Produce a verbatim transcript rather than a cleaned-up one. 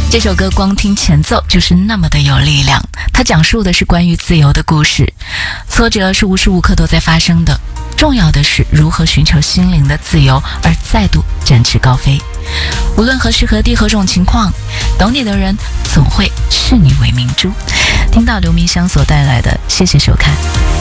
这首歌光听前奏就是那么的有力量，它讲述的是关于自由的故事。挫折是无时无刻都在发生的，重要的是如何寻求心灵的自由而再度展翅高飞。无论何时何地何种情况，懂你的人总会视你为明珠。听到刘明湘所带来的，谢谢收看。